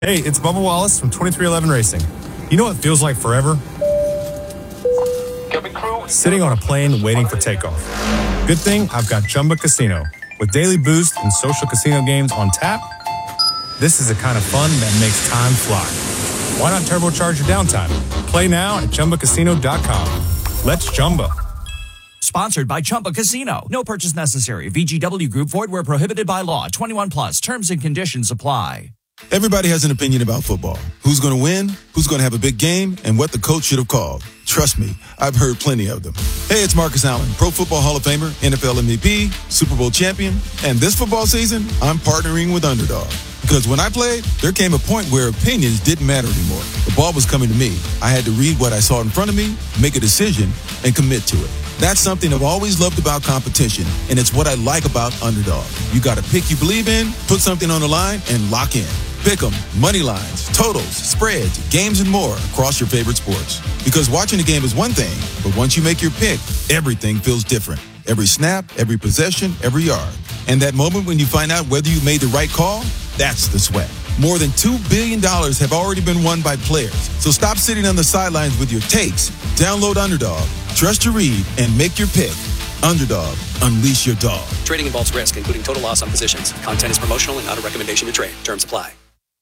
Hey, it's Bubba Wallace from 2311 Racing. You know what feels like forever? Sitting on a plane waiting for takeoff. Good thing I've got Chumba Casino. With daily boost and social casino games on tap, this is the kind of fun that makes time fly. Why not turbocharge your downtime? Play now at ChumbaCasino.com. Let's Chumba. Sponsored by Chumba Casino. No purchase necessary. VGW Group. Void where prohibited by law. 21 plus. Terms and conditions apply. Everybody has an opinion about football. Who's going to win, who's going to have a big game, and what the coach should have called. Trust me, I've heard plenty of them. Hey, it's Marcus Allen, Pro Football Hall of Famer, NFL MVP, Super Bowl champion, and this football season, I'm partnering with Underdog. Because when I played, there came a point where opinions didn't matter anymore. The ball was coming to me. I had to read what I saw in front of me, make a decision, and commit to it. That's something I've always loved about competition, and it's what I like about Underdog. You got a pick you believe in, put something on the line, and lock in. Pick 'em, money lines, totals, spreads, games, and more across your favorite sports. Because watching the game is one thing, but once you make your pick, everything feels different. Every snap, every possession, every yard. And that moment when you find out whether you made the right call, that's the sweat. More than $2 billion have already been won by players. So stop sitting on the sidelines with your takes. Download Underdog, trust your read, and make your pick. Underdog, unleash your dog. Trading involves risk, including total loss on positions. Content is promotional and not a recommendation to trade. Terms apply.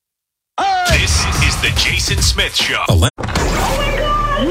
This is the Jason Smith Show. Oh my God!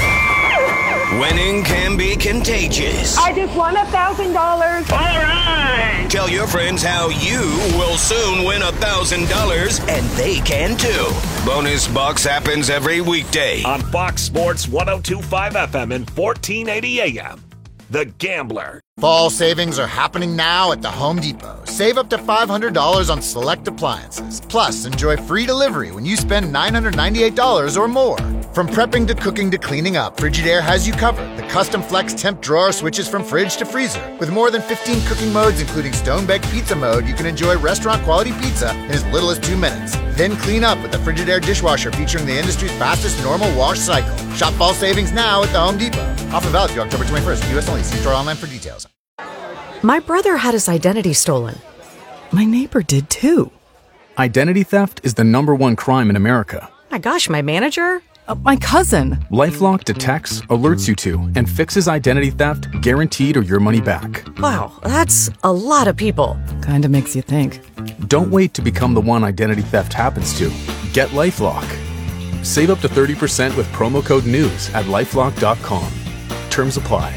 Yeah. Winning can be contagious. I just won $1,000. All right! Tell your friends how you will soon win $1,000, and they can too. Bonus Bucks happens every weekday on Fox Sports 102.5 FM and 1480 AM. The Gambler. Fall savings are happening now at the Home Depot. Save up to $500 on select appliances. Plus, enjoy free delivery when you spend $998 or more. From prepping to cooking to cleaning up, Frigidaire has you covered. The custom flex temp drawer switches from fridge to freezer. With more than 15 cooking modes, including stone-baked pizza mode, you can enjoy restaurant-quality pizza in as little as 2 minutes. Then clean up with the Frigidaire dishwasher featuring the industry's fastest normal wash cycle. Shop fall savings now at the Home Depot. Offer valid through October 21st. U.S. only. See store online for details. My brother had his identity stolen. My neighbor did too. Identity theft is the #1 crime in America. My gosh, my manager? My cousin. LifeLock detects, alerts you to, and fixes identity theft guaranteed or your money back. Wow, that's a lot of people. Kinda makes you think. Don't wait to become the one identity theft happens to. Get LifeLock. Save up to 30% with promo code NEWS at LifeLock.com. Terms apply.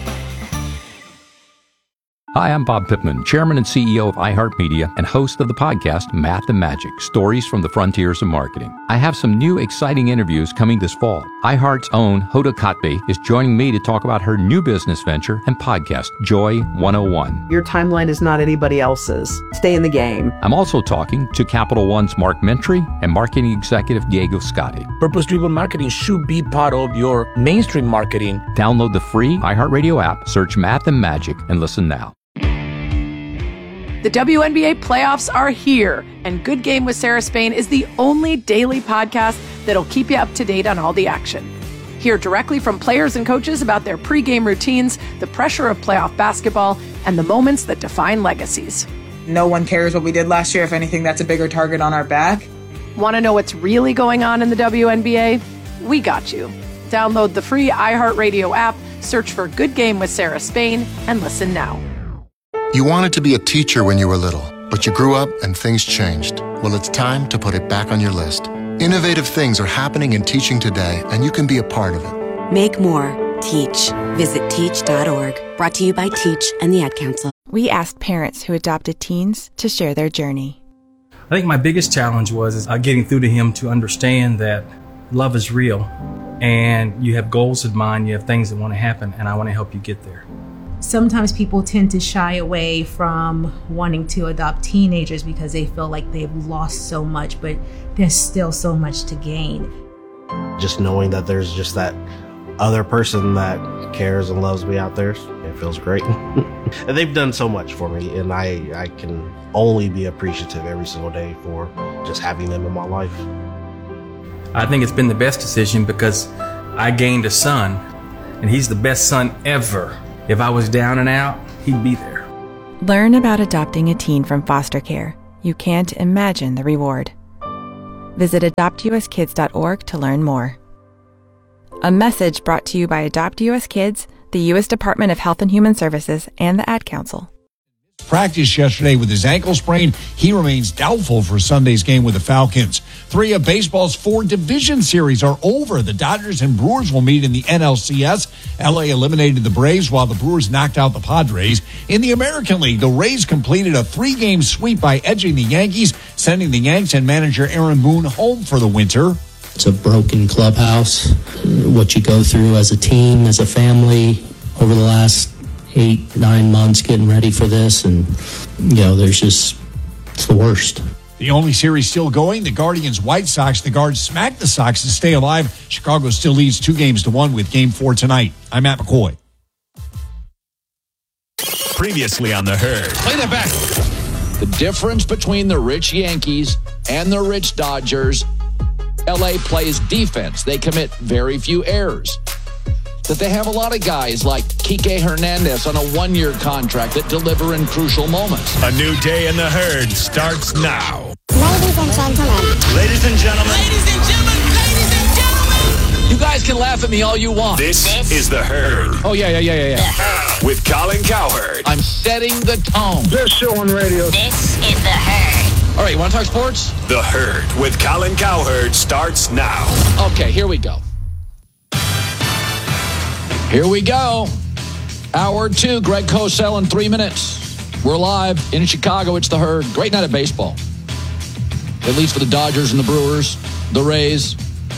Hi, I'm Bob Pittman, Chairman and CEO of iHeartMedia and host of the podcast Math and Magic, Stories from the Frontiers of Marketing. I have some new exciting interviews coming this fall. iHeart's own Hoda Kotb is joining me to talk about her new business venture and podcast, Joy 101. Your timeline is not anybody else's. Stay in the game. I'm also talking to Capital One's Mark Mentry and marketing executive Diego Scotti. Purpose-driven marketing should be part of your mainstream marketing. Download the free iHeartRadio app, search Math and Magic, and listen now. The WNBA playoffs are here, and Good Game with Sarah Spain is the only daily podcast that'll keep you up to date on all the action. Hear directly from players and coaches about their pregame routines, the pressure of playoff basketball, and the moments that define legacies. No one cares what we did last year. If anything, that's a bigger target on our back. Want to know what's really going on in the WNBA? We got you. Download the free iHeartRadio app, search for Good Game with Sarah Spain, and listen now. You wanted to be a teacher when you were little, but you grew up and things changed. Well, it's time to put it back on your list. Innovative things are happening in teaching today, and you can be a part of it. Make more. Teach. Visit teach.org. Brought to you by Teach and the Ad Council. We asked parents who adopted teens to share their journey. I think my biggest challenge was getting through to him to understand that love is real, and you have goals in mind, you have things that want to happen, and I want to help you get there. Sometimes people tend to shy away from wanting to adopt teenagers because they feel like they've lost so much, but there's still so much to gain. Just knowing that there's just that other person that cares and loves me out there, it feels great. And they've done so much for me, and I can only be appreciative every single day for just having them in my life. I think it's been the best decision because I gained a son, and he's the best son ever. If I was down and out, he'd be there. Learn about adopting a teen from foster care. You can't imagine the reward. Visit adoptuskids.org to learn more. A message brought to you by Adopt US Kids, the U.S. Department of Health and Human Services, and the Ad Council. Practice yesterday with his ankle sprain. He remains doubtful for Sunday's game with the Falcons. 3 of baseball's 4 division series are over. The Dodgers and Brewers will meet in the NLCS. LA eliminated the Braves while the Brewers knocked out the Padres. In the American League, the Rays completed a 3-game sweep by edging the Yankees, sending the Yanks and manager Aaron Boone home for the winter. It's a broken clubhouse. What you go through as a team, as a family, over the last 8-9 months getting ready for this, and it's the worst. The only series still going, the Guardians-White Sox. The Guards smacked the Sox to stay alive. Chicago still leads 2-1 with Game 4 tonight. I'm Matt McCoy. Previously on The Herd. Play that back. The difference between the rich Yankees and the rich Dodgers, LA plays defense. They commit very few errors. That they have a lot of guys like Kike Hernandez on a 1-year contract that deliver in crucial moments. A new day in The Herd starts now. Ladies and gentlemen. Ladies and gentlemen. Ladies and gentlemen. Ladies and gentlemen. You guys can laugh at me all you want. This is The Herd. Oh, yeah. With Colin Cowherd. I'm setting the tone. Best show on radio. This is The Herd. All right, you want to talk sports? The Herd with Colin Cowherd starts now. Okay, here we go. Here we go. Hour 2, Greg Cosell in 3 minutes. We're live in Chicago. It's The Herd. Great night of baseball. At least for the Dodgers and the Brewers, the Rays.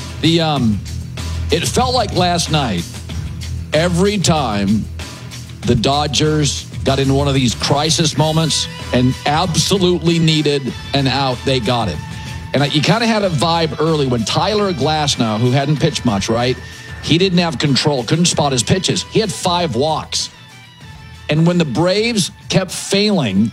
It felt like last night, every time the Dodgers got into one of these crisis moments and absolutely needed an out, they got it. And you kind of had a vibe early when Tyler Glasnow, who hadn't pitched much, right? He didn't have control, couldn't spot his pitches. He had 5 walks. And when the Braves kept failing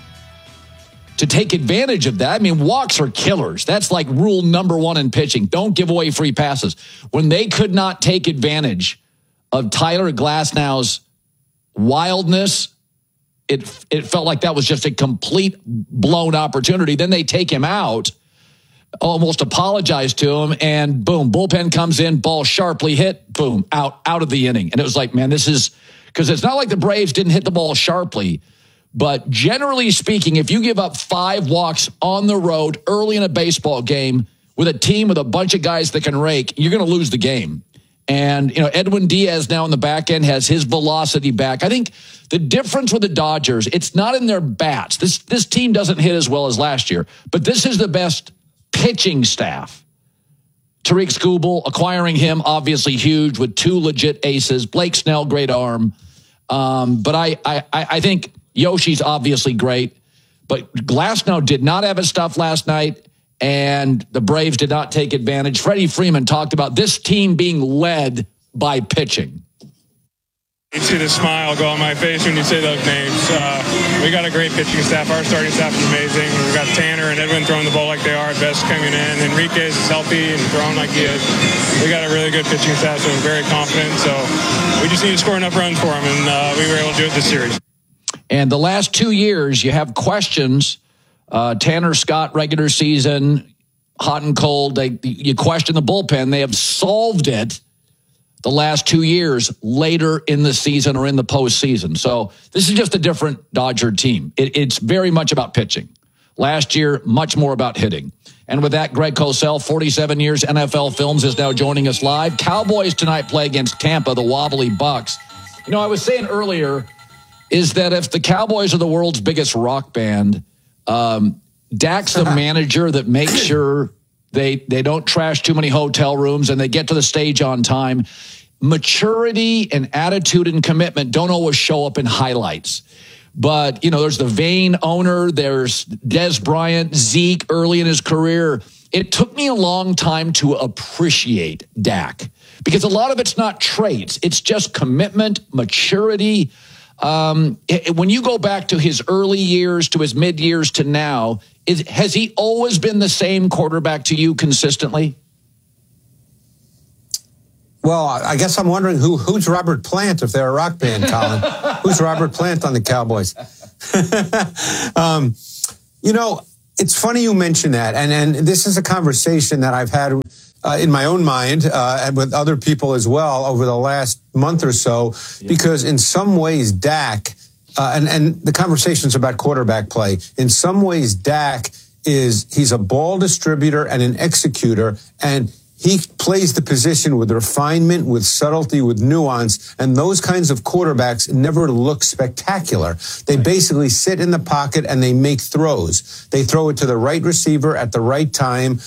to take advantage of that, I mean, walks are killers. That's like rule number 1 in pitching. Don't give away free passes. When they could not take advantage of Tyler Glasnow's wildness, it felt like that was just a complete blown opportunity. Then they take him out, almost apologize to him, and boom, bullpen comes in, ball sharply hit, boom, out of the inning. And it was like, man, this is, because it's not like the Braves didn't hit the ball sharply, but generally speaking, if you give up 5 walks on the road early in a baseball game with a team with a bunch of guys that can rake, you're going to lose the game. And, Edwin Diaz now in the back end has his velocity back. I think the difference with the Dodgers, it's not in their bats. This team doesn't hit as well as last year, but this is the best pitching staff. Tariq Skubal, acquiring him, obviously huge with 2 legit aces. Blake Snell, great arm. But I think Yoshi's obviously great. But Glasnow did not have his stuff last night, and the Braves did not take advantage. Freddie Freeman talked about this team being led by pitching. You see the smile go on my face when you say those names. We got a great pitching staff. Our starting staff is amazing. We've got Tanner and Edwin throwing the ball like they are. Best coming in. Enriquez is healthy and throwing like he is. We got a really good pitching staff, so I'm very confident. So we just need to score enough runs for them, and we were able to do it this series. And the last 2 years, you have questions. Tanner Scott, regular season, hot and cold. You question the bullpen. They have solved it the last 2 years later in the season or in the postseason. So this is just a different Dodger team. It's very much about pitching. Last year, much more about hitting. And with that, Greg Cosell, 47 years NFL Films, is now joining us live. Cowboys tonight play against Tampa, the wobbly Bucks. I was saying earlier is that if the Cowboys are the world's biggest rock band, Dak's the manager that makes sure they don't trash too many hotel rooms and they get to the stage on time. Maturity and attitude and commitment don't always show up in highlights. But, there's the vain owner. There's Des Bryant, Zeke early in his career. It took me a long time to appreciate Dak because a lot of it's not traits. It's just commitment, maturity. When you go back to his early years, to his mid years to now, has he always been the same quarterback to you consistently? Well, I guess I'm wondering who's Robert Plant if they're a rock band, Colin. Who's Robert Plant on the Cowboys? It's funny you mention that, and this is a conversation that I've had in my own mind and with other people as well over the last month or so, because in some ways Dak, and the conversation's about quarterback play, in some ways Dak he's a ball distributor and an executor, and he plays the position with refinement, with subtlety, with nuance, and those kinds of quarterbacks never look spectacular. They basically sit in the pocket and they make throws. They throw it to the right receiver at the right time,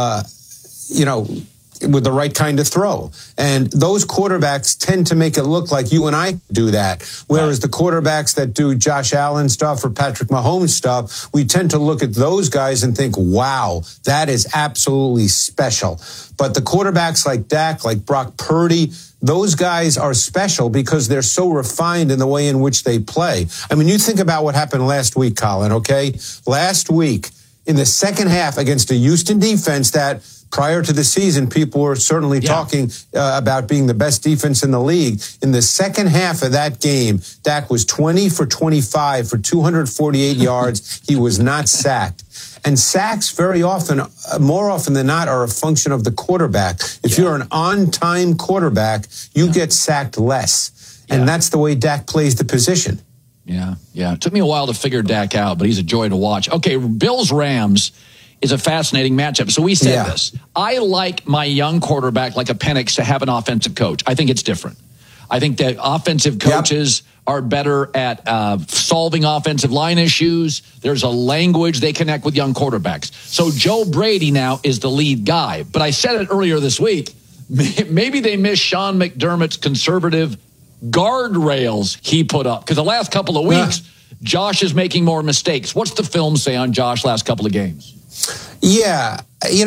with the right kind of throw. And those quarterbacks tend to make it look like you and I do that. Whereas the quarterbacks that do Josh Allen stuff or Patrick Mahomes stuff, we tend to look at those guys and think, wow, that is absolutely special. But the quarterbacks like Dak, like Brock Purdy, those guys are special because they're so refined in the way in which they play. I mean, you think about what happened last week, Colin, okay? Last week, in the second half against a Houston defense that prior to the season, people were certainly talking about being the best defense in the league. In the second half of that game, Dak was 20 for 25 for 248 yards. He was not sacked. And sacks very often, more often than not, are a function of the quarterback. If you're an on-time quarterback, you get sacked less. And that's the way Dak plays the position. Yeah. It took me a while to figure Dak out, but he's a joy to watch. Okay, Bills-Rams is a fascinating matchup. So we said this. I like my young quarterback, like a Penix, to have an offensive coach. I think it's different. I think that offensive coaches are better at solving offensive line issues. There's a language they connect with young quarterbacks. So Joe Brady now is the lead guy. But I said it earlier this week, maybe they miss Sean McDermott's conservative guardrails he put up. Because the last couple of weeks, Josh is making more mistakes. What's the film say on Josh last couple of games? Yeah,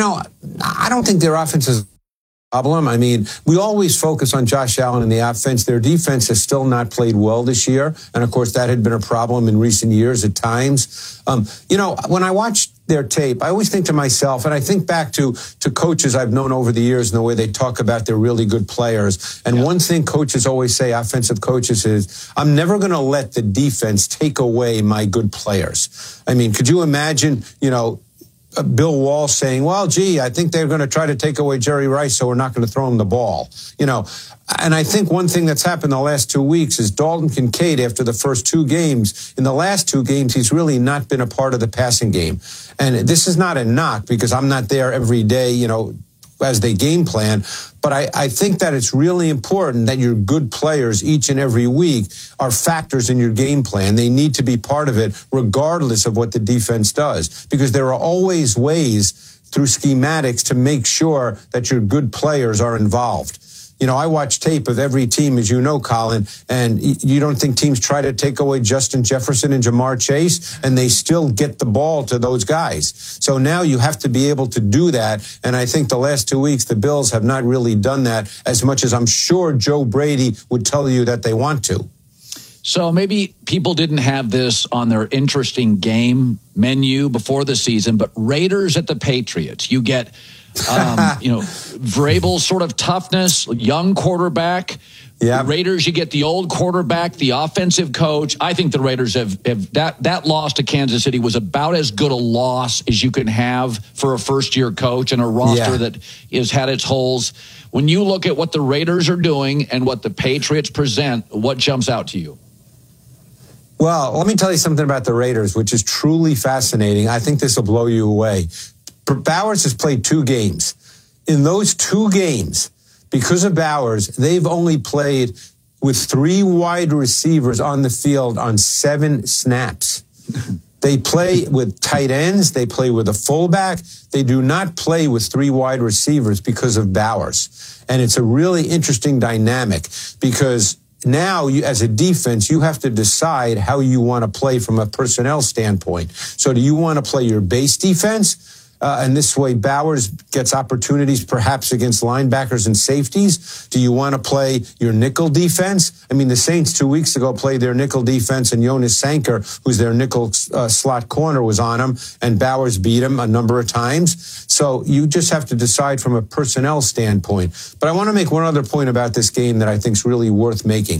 I don't think their offense is a problem. I mean, we always focus on Josh Allen and the offense. Their defense has still not played well this year. And, of course, that had been a problem in recent years at times. When I watch their tape, I always think to myself, and I think back to coaches I've known over the years and the way they talk about their really good players. And one thing coaches always say, offensive coaches, is, I'm never going to let the defense take away my good players. I mean, could you imagine, Bill Walsh saying, well, gee, I think they're going to try to take away Jerry Rice, so we're not going to throw him the ball. And I think one thing that's happened the last 2 weeks is Dalton Kincaid, after the first two games, in the last two games, he's really not been a part of the passing game. And this is not a knock because I'm not there every day, as they game plan. But I think that it's really important that your good players each and every week are factors in your game plan. They need to be part of it regardless of what the defense does, because there are always ways through schematics to make sure that your good players are involved. I watch tape of every team, as you know, Colin, and you don't think teams try to take away Justin Jefferson and Jamar Chase, and they still get the ball to those guys. So now you have to be able to do that, and I think the last 2 weeks, the Bills have not really done that as much as I'm sure Joe Brady would tell you that they want to. So maybe people didn't have this on their interesting game menu before the season, but Raiders at the Patriots, you get Vrabel's sort of toughness, young quarterback. Yeah. Raiders, you get the old quarterback, the offensive coach. I think the Raiders have that loss to Kansas City was about as good a loss as you can have for a first-year coach and a roster that has had its holes. When you look at what the Raiders are doing and what the Patriots present, what jumps out to you? Well, let me tell you something about the Raiders, which is truly fascinating. I think this will blow you away. Bowers has played 2 games. In those 2 games, because of Bowers, they've only played with 3 wide receivers on the field on 7 snaps. They play with tight ends. They play with a fullback. They do not play with 3 wide receivers because of Bowers. And it's a really interesting dynamic because now, as a defense, you have to decide how you want to play from a personnel standpoint. So do you want to play your base defense? And this way, Bowers gets opportunities perhaps against linebackers and safeties. Do you want to play your nickel defense? I mean, the Saints 2 weeks ago played their nickel defense, and Jonas Sanker, who's their nickel slot corner, was on him, and Bowers beat him a number of times. So you just have to decide from a personnel standpoint. But I want to make one other point about this game that I think is really worth making.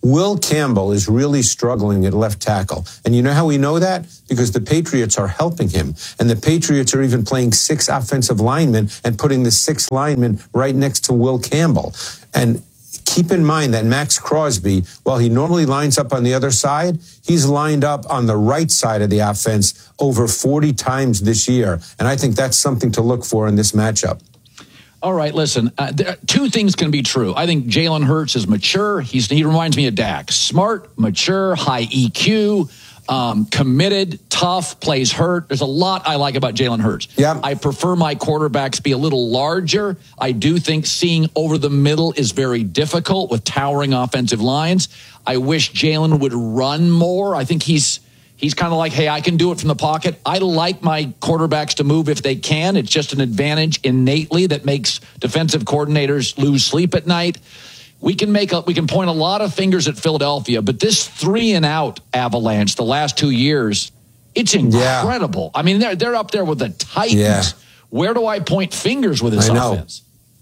Will Campbell is really struggling at left tackle. And you know how we know that? Because the Patriots are helping him. And the Patriots are even playing 6 offensive linemen and putting the 6th lineman right next to Will Campbell. And keep in mind that Max Crosby, while he normally lines up on the other side, he's lined up on the right side of the offense over 40 times this year. And I think that's something to look for in this matchup. All right, listen, two things can be true. I think Jalen Hurts is mature. He reminds me of Dak. Smart, mature, high EQ, committed, tough, plays hurt. There's a lot I like about Jalen Hurts. Yeah. I prefer my quarterbacks be a little larger. I do think seeing over the middle is very difficult with towering offensive lines. I wish Jalen would run more. I think he's kind of like, hey, I can do it from the pocket. I like my quarterbacks to move if they can. It's just an advantage innately that makes defensive coordinators lose sleep at night. We can point a lot of fingers at Philadelphia, but this 3-and-out avalanche the last 2 years, it's incredible. I mean, they're up there with the Titans. Yeah. Where do I point fingers with this offense?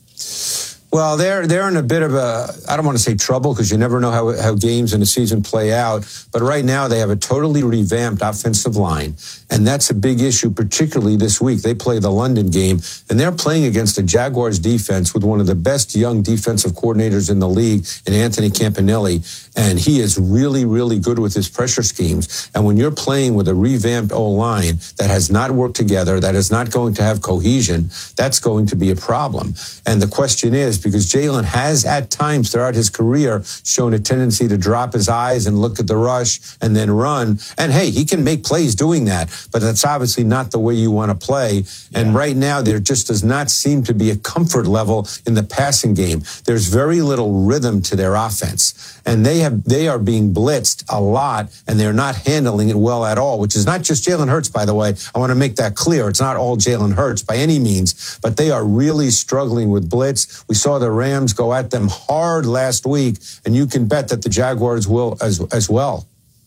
Well, they're in a bit of I don't want to say trouble because you never know how games in a season play out. But right now they have a totally revamped offensive line. And that's a big issue, particularly this week. They play the London game, and they're playing against the Jaguars defense with one of the best young defensive coordinators in the league, in Anthony Campanelli. And he is really, really good with his pressure schemes. And when you're playing with a revamped O-line that has not worked together, that is not going to have cohesion, that's going to be a problem. And the question is, because Jalen has at times throughout his career shown a tendency to drop his eyes and look at the rush and then run. And hey, he can make plays doing that, but that's obviously not the way you want to play. And right now there just does not seem to be a comfort level in the passing game. There's very little rhythm to their offense. And they are being blitzed a lot, and they're not handling it well at all, which is not just Jalen Hurts, by the way. I want to make that clear. It's not all Jalen Hurts by any means, but they are really struggling with blitz. We saw the Rams go at them hard last week, and you can bet that the Jaguars will as well.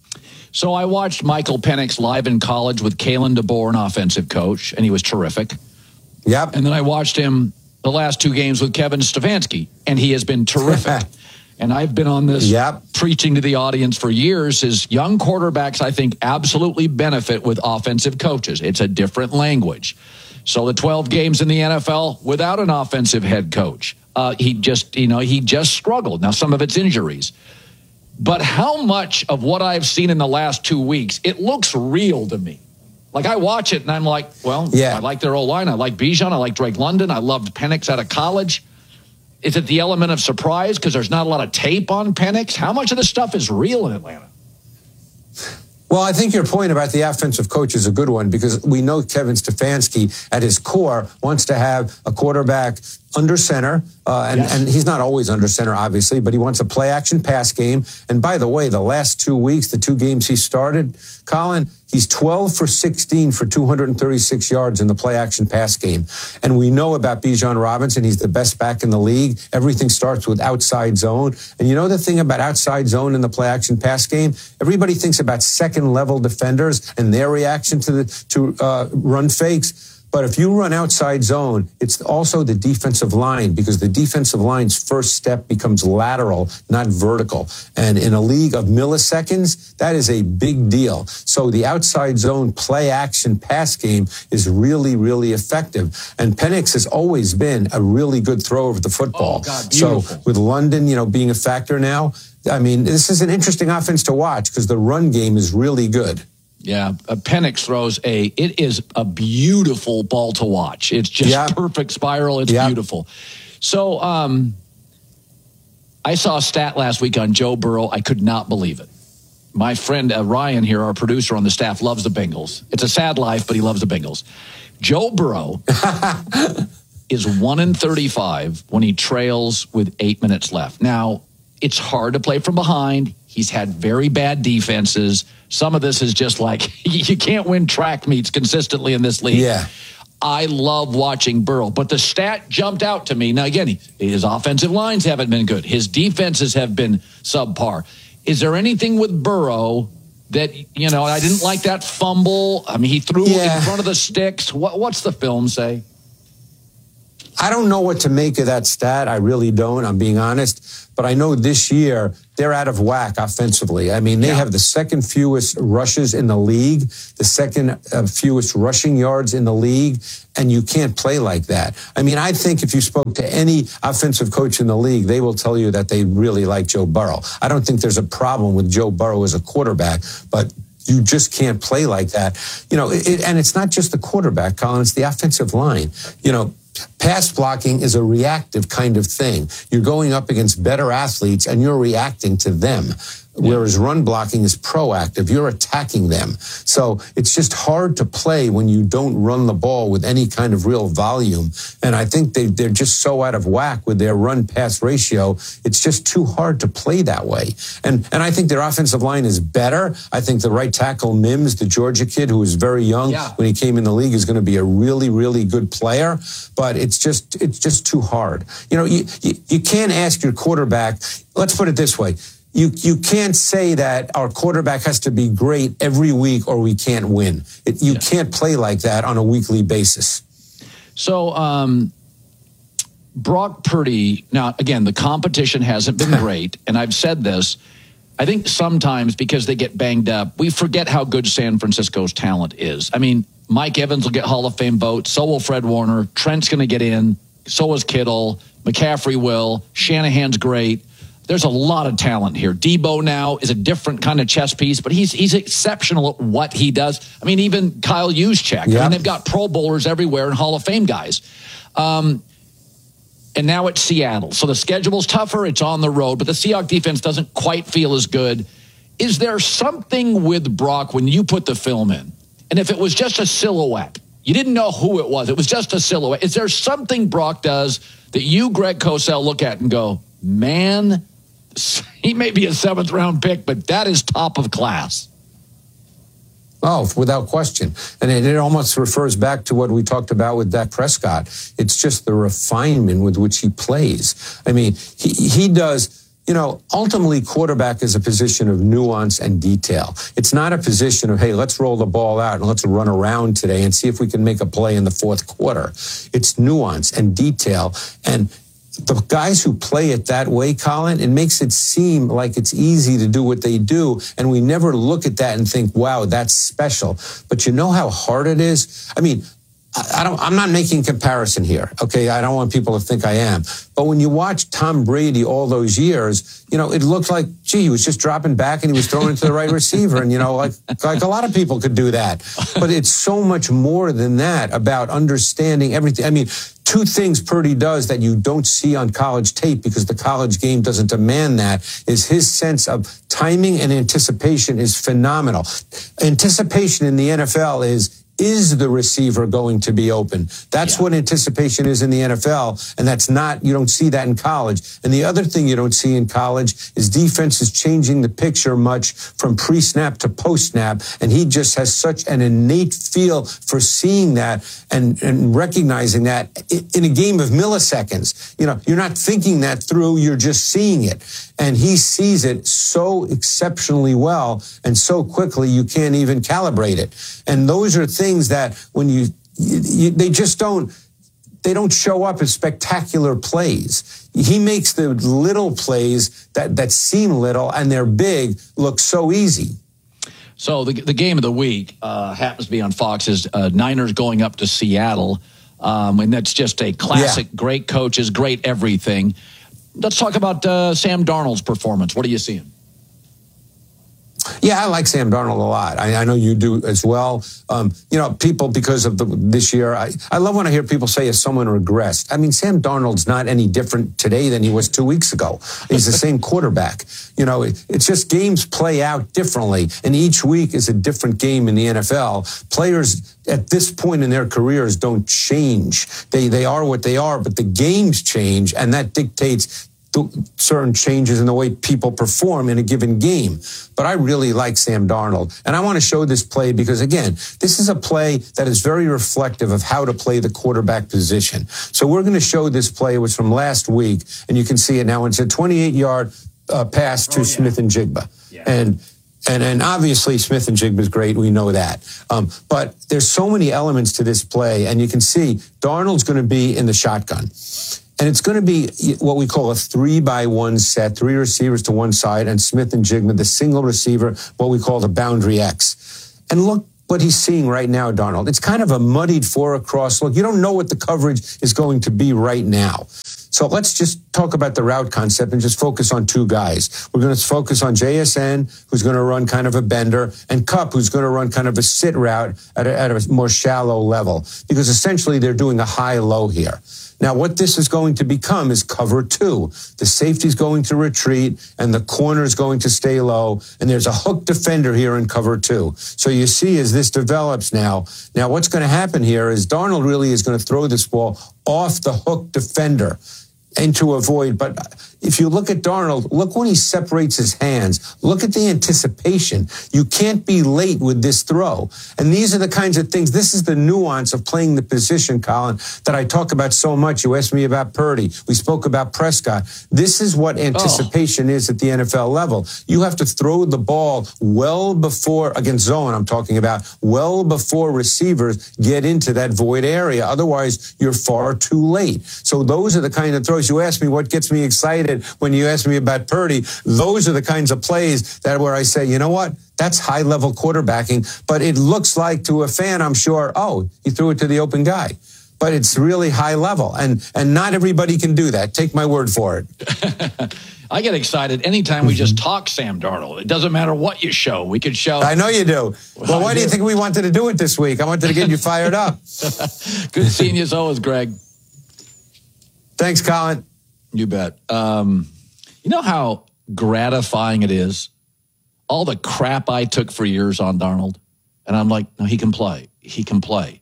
So I watched Michael Penix live in college with Kalen DeBoer, an offensive coach, and he was terrific. Yep. And then I watched him the last 2 games with Kevin Stefanski, and he has been terrific. And I've been on this preaching to the audience for years, is young quarterbacks, I think, absolutely benefit with offensive coaches. It's a different language. So the 12 games in the NFL without an offensive head coach, he just struggled. Now, some of it's injuries. But how much of what I've seen in the last 2 weeks, it looks real to me. Like, I watch it and I'm like, well, I like their O-line. I like Bijan. I like Drake London. I loved Penix out of college. Is it the element of surprise because there's not a lot of tape on Penix? How much of this stuff is real in Atlanta? Well, I think your point about the offensive coach is a good one because we know Kevin Stefanski at his core wants to have a quarterback under center, and he's not always under center, obviously, but he wants a play-action pass game. And by the way, the last 2 weeks, the 2 games he started, Colin, he's 12 for 16 for 236 yards in the play-action pass game. And we know about Bijan Robinson. He's the best back in the league. Everything starts with outside zone. And you know the thing about outside zone in the play-action pass game? Everybody thinks about second-level defenders and their reaction to run fakes. But if you run outside zone, it's also the defensive line because the defensive line's first step becomes lateral, not vertical. And in a league of milliseconds, that is a big deal. So the outside zone play action pass game is really, really effective. And Penix has always been a really good thrower of the football. Oh, God, beautiful. So with London, being a factor now, I mean, this is an interesting offense to watch because the run game is really good. Yeah, Penix throws it is a beautiful ball to watch. It's just perfect spiral. It's beautiful. So I saw a stat last week on Joe Burrow. I could not believe it. My friend Ryan here, our producer on the staff, loves the Bengals. It's a sad life, but he loves the Bengals. Joe Burrow is 1-35 when he trails with 8 minutes left. Now, it's hard to play from behind. He's had very bad defenses. Some of this is just like, you can't win track meets consistently in this league. Yeah. I love watching Burrow, but the stat jumped out to me. Now, again, his offensive lines haven't been good. His defenses have been subpar. Is there anything with Burrow that, I didn't like that fumble? I mean, he threw in front of the sticks. What's the film say? I don't know what to make of that stat. I really don't. I'm being honest. But I know this year they're out of whack offensively. I mean, they have the second fewest rushes in the league, the second fewest rushing yards in the league, and you can't play like that. I mean, I think if you spoke to any offensive coach in the league, they will tell you that they really like Joe Burrow. I don't think there's a problem with Joe Burrow as a quarterback, but you just can't play like that. You know, and it's not just the quarterback, Colin, it's the offensive line. You know, pass blocking is a reactive kind of thing. You're going up against better athletes and you're reacting to them. Whereas run blocking is proactive. You're attacking them. So it's just hard to play when you don't run the ball with any kind of real volume. And I think they're just so out of whack with their run-pass ratio. It's just too hard to play that way. And I think their offensive line is better. I think the right tackle, Mims, the Georgia kid who was very young when he came in the league, is going to be a really, really good player. But it's just too hard. You know, you can't ask your quarterback. Let's put it this way. You can't say that our quarterback has to be great every week or we can't win. You can't play like that on a weekly basis. So, Brock Purdy, now, again, the competition hasn't been great, and I've said this. I think sometimes because they get banged up, we forget how good San Francisco's talent is. I mean, Mike Evans will get Hall of Fame vote, so will Fred Warner. Trent's going to get in, so is Kittle. McCaffrey will. Shanahan's great. There's a lot of talent here. Debo now is a different kind of chess piece, but he's exceptional at what he does. I mean, even Kyle Juszczyk. I mean, they've got Pro Bowlers everywhere and Hall of Fame guys. And now it's Seattle. So the schedule's tougher. It's on the road, but the Seahawks defense doesn't quite feel as good. Is there something with Brock when you put the film in? And if it was just a silhouette, you didn't know who it was just a silhouette. Is there something Brock does that you, Greg Cosell, look at and go, man, he may be a 7th-round pick, but that is top of class? Oh, without question. And it almost refers back to what we talked about with Dak Prescott. It's just the refinement with which he plays. I mean, he does, you know, ultimately quarterback is a position of nuance and detail. It's not a position of, hey, let's roll the ball out and let's run around today and see if we can make a play in the fourth quarter. It's nuance and detail. And the guys who play it that way, Colin, it makes it seem like it's easy to do what they do. And we never look at that and think, wow, that's special. But you know how hard it is? I mean, I'm not making comparison here. Okay. I don't want people to think I am. But when you watch Tom Brady all those years, you know, it looked like, gee, he was just dropping back and he was throwing it to the right receiver. And, you know, like a lot of people could do that. But it's so much more than that about understanding everything. I mean, 2 things Purdy does that you don't see on college tape because the college game doesn't demand that is his sense of timing and anticipation is phenomenal. Anticipation in the NFL is the receiver going to be open? That's what anticipation is in the NFL, and that's not, you don't see that in college. And the other thing you don't see in college is defense is changing the picture much from pre-snap to post-snap, and he just has such an innate feel for seeing that and recognizing that in a game of milliseconds. You know, you're not thinking that through, you're just seeing it. And he sees it so exceptionally well and so quickly you can't even calibrate it. And those are things that when they just don't show up as spectacular plays. He makes the little plays that seem little and they're big look so easy. So the game of the week happens to be on Fox is Niners going up to Seattle. And that's just a classic, great coaches, great everything. Let's talk about Sam Darnold's performance. What are you seeing? Yeah, I like Sam Darnold a lot. I know you do as well. You know, people, because of this year, I love when I hear people say, has someone regressed? I mean, Sam Darnold's not any different today than he was 2 weeks ago. He's the same quarterback. You know, it's just games play out differently, and each week is a different game in the NFL. Players at this point in their careers don't change. They are what they are, but the games change, and that dictates certain changes in the way people perform in a given game. But I really like Sam Darnold. And I want to show this play because, again, this is a play that is very reflective of how to play the quarterback position. So we're going to show this play. It was from last week, and you can see it now. It's a 28-yard pass to Smith and Jigba. Yeah. And And obviously Smith and Jigba's great. We know that. But there's so many elements to this play. And you can see Darnold's going to be in the shotgun. And it's going to be what we call a 3-by-1 set, 3 receivers to one side, and Smith and Jigba, the single receiver, what we call the boundary X. And look what he's seeing right now, Darnold. It's kind of a muddied 4 across look. You don't know what the coverage is going to be right now. So let's just talk about the route concept and just focus on 2 guys. We're going to focus on JSN, who's going to run kind of a bender, and Kupp, who's going to run kind of a sit route at a more shallow level, because essentially they're doing a high-low here. Now, what this is going to become is cover 2. The safety's going to retreat, and the corner's going to stay low, and there's a hook defender here in cover 2. So you see as this develops now what's going to happen here is Darnold really is going to throw this ball off the hook defender into a void. But if you look at Darnold, look when he separates his hands. Look at the anticipation. You can't be late with this throw. And these are the kinds of things. This is the nuance of playing the position, Colin, that I talk about so much. You asked me about Purdy. We spoke about Prescott. This is what anticipation is at the NFL level. You have to throw the ball well before, against zone I'm talking about, well before receivers get into that void area. Otherwise, you're far too late. So those are the kind of throws. You asked me what gets me excited when you asked me about Purdy. Those are the kinds of plays that where I say, you know what? That's high-level quarterbacking. But it looks like to a fan, I'm sure, he threw it to the open guy. But it's really high level. And not everybody can do that. Take my word for it. I get excited anytime we just talk Sam Darnold. It doesn't matter what you show. We could show. I know you do. Well, why do you think we wanted to do it this week? I wanted to get you fired up. Good seeing you as always, Greg. Thanks, Colin. You bet. You know how gratifying it is? All the crap I took for years on Darnold. And I'm like, no, he can play. He can play.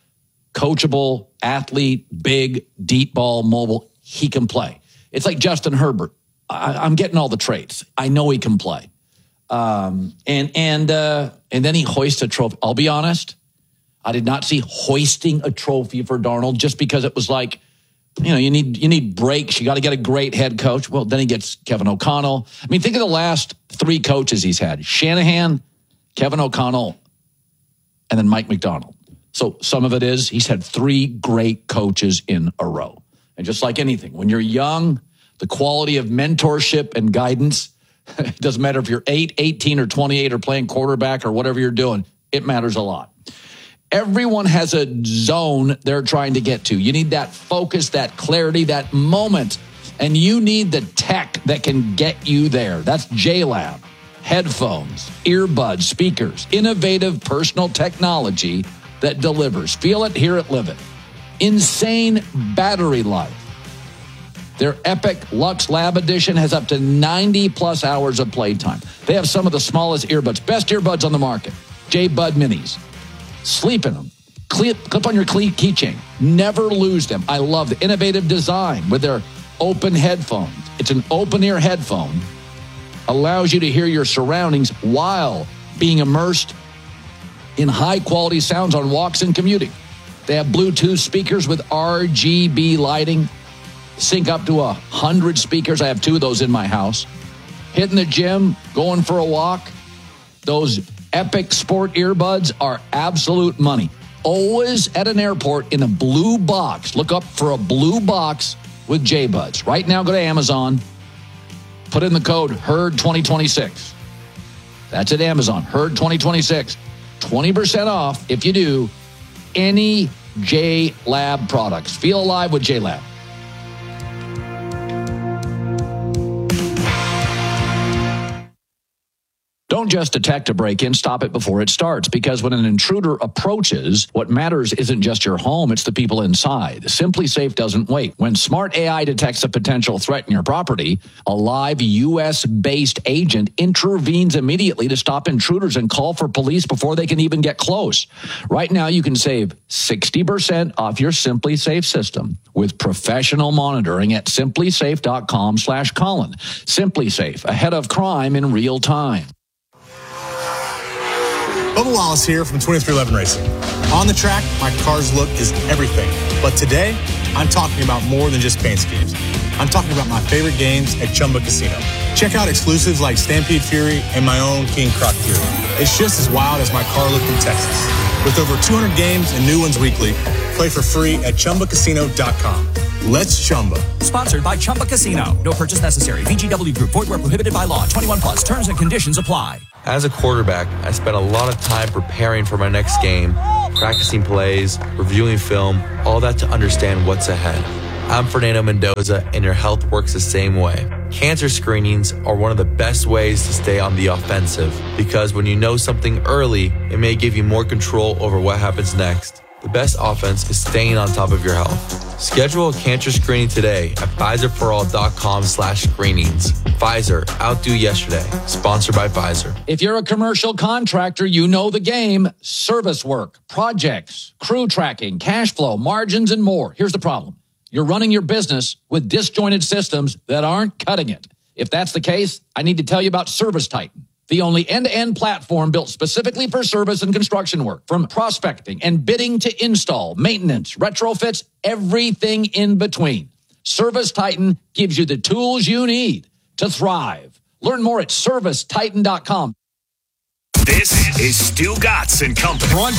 Coachable, athlete, big, deep ball, mobile. He can play. It's like Justin Herbert. I'm getting all the traits. I know he can play. And then he hoists a trophy. I'll be honest. I did not see hoisting a trophy for Darnold just because it was like, you need breaks. You got to get a great head coach. Well, then he gets Kevin O'Connell. I mean, think of the last 3 coaches he's had. Shanahan, Kevin O'Connell, and then Mike McDonald. So some of it is he's had 3 great coaches in a row. And just like anything, when you're young, the quality of mentorship and guidance, it doesn't matter if you're 8, 18, or 28 or playing quarterback or whatever you're doing, it matters a lot. Everyone has a zone they're trying to get to. You need that focus, that clarity, that moment. And you need the tech that can get you there. That's JLab. Headphones, earbuds, speakers, innovative personal technology that delivers. Feel it, hear it, live it. Insane battery life. Their Epic Lux Lab Edition has up to 90-plus hours of playtime. They have some of the smallest earbuds, best earbuds on the market. J-Bud Minis. Sleep in them. Clip on your keychain. Never lose them. I love the innovative design with their open headphones. It's an open-ear headphone. Allows you to hear your surroundings while being immersed in high-quality sounds on walks and commuting. They have Bluetooth speakers with RGB lighting. Sync up to 100 speakers. I have 2 of those in my house. Hitting the gym, going for a walk. Those Epic Sport earbuds are absolute money. Always at an airport in a blue box. Look up for a blue box with J-Buds. Right now, go to Amazon. Put in the code HERD2026. That's at Amazon, HERD2026. 20% off if you do any J-Lab products. Feel alive with J-Lab. Don't just detect a break-in, stop it before it starts. Because when an intruder approaches, what matters isn't just your home, it's the people inside. SimpliSafe doesn't wait. When smart AI detects a potential threat in your property, a live U.S.-based agent intervenes immediately to stop intruders and call for police before they can even get close. Right now, you can save 60% off your SimpliSafe system with professional monitoring at SimpliSafe.com/Colin. SimpliSafe, ahead of crime in real time. Bubba Wallace here from 2311 Racing. On the track, my car's look is everything. But today, I'm talking about more than just paint schemes. I'm talking about my favorite games at Chumba Casino. Check out exclusives like Stampede Fury and my own King Croc Fury. It's just as wild as my car looked in Texas. With over 200 games and new ones weekly, play for free at ChumbaCasino.com. Let's Chumba. Sponsored by Chumba Casino. No purchase necessary. VGW Group. Void where prohibited by law. 21 plus. Terms and conditions apply. As a quarterback, I spent a lot of time preparing for my next game, practicing plays, reviewing film, all that to understand what's ahead. I'm Fernando Mendoza, and your health works the same way. Cancer screenings are one of the best ways to stay on the offensive, because when you know something early, it may give you more control over what happens next. The best offense is staying on top of your health. Schedule a cancer screening today at PfizerForAll.com/screenings. Pfizer, outdo yesterday. Sponsored by Pfizer. If you're a commercial contractor, you know the game. Service work, projects, crew tracking, cash flow, margins, and more. Here's the problem. You're running your business with disjointed systems that aren't cutting it. If that's the case, I need to tell you about Service Titan, the only end-to-end platform built specifically for service and construction work. From prospecting and bidding to install, maintenance, retrofits, everything in between. Service Titan gives you the tools you need to thrive. Learn more at ServiceTitan.com. This is Stu Gatz and Company.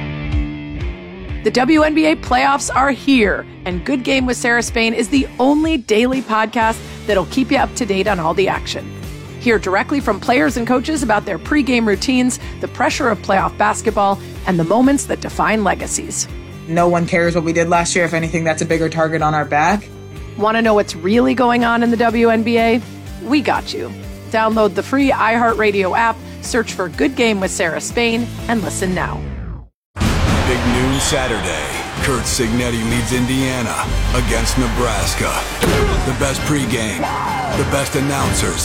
The WNBA playoffs are here, and Good Game with Sarah Spain is the only daily podcast that'll keep you up to date on all the action. Hear directly from players and coaches about their pregame routines, the pressure of playoff basketball, and the moments that define legacies. No one cares what we did last year. If anything, that's a bigger target on our back. Want to know what's really going on in the WNBA? We got you. Download the free iHeartRadio app, search for Good Game with Sarah Spain, and listen now. Big noon Saturday. Kurt Signetti leads Indiana against Nebraska. The best pregame, the best announcers.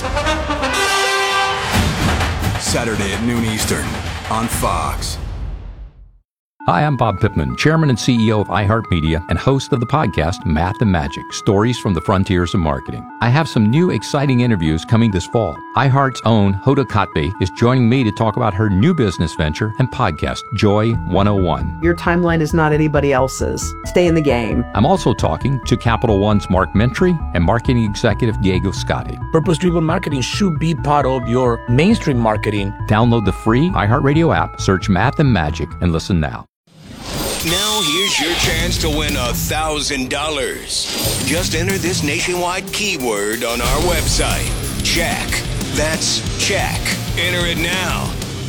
Saturday at noon Eastern on Fox. Hi, I'm Bob Pittman, Chairman and CEO of iHeartMedia and host of the podcast Math and Magic, Stories from the Frontiers of Marketing. I have some new exciting interviews coming this fall. iHeart's own Hoda Kotb is joining me to talk about her new business venture and podcast, Joy 101. Your timeline is not anybody else's. Stay in the game. I'm also talking to Capital One's Mark Mentry and marketing executive Diego Scotti. Purpose-driven marketing should be part of your mainstream marketing. Download the free iHeartRadio app, search Math and Magic, and listen now. Now here's your chance to win $1,000. Just enter this nationwide keyword on our website. Check. That's check. Enter it now.